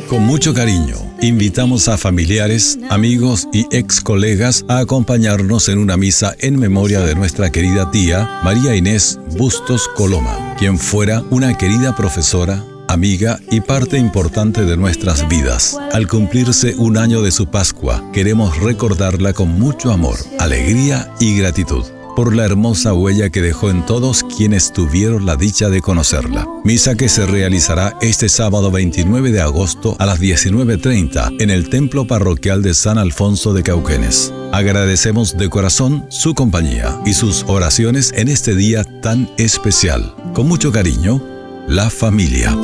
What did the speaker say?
Con mucho cariño, invitamos a familiares, amigos y ex colegas a acompañarnos en una misa en memoria de nuestra querida tía María Inés Bustos Coloma, quien fuera una querida profesora, amiga y parte importante de nuestras vidas. Al cumplirse un año de su Pascua, queremos recordarla con mucho amor, alegría y gratitud por la hermosa huella que dejó en todos quienes tuvieron la dicha de conocerla. Misa que se realizará este sábado 29 de agosto a las 19:30 en el Templo Parroquial de San Alfonso de Cauquenes. Agradecemos de corazón su compañía y sus oraciones en este día tan especial. Con mucho cariño, la familia.